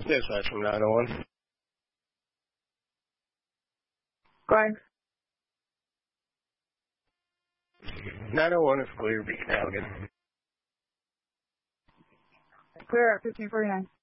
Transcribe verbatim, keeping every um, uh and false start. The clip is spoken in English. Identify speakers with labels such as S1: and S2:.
S1: Dispatch from nine oh one.
S2: Go ahead.
S1: nine oh one is clear, Beacon Halligan.
S2: Clear at fifteen forty-nine.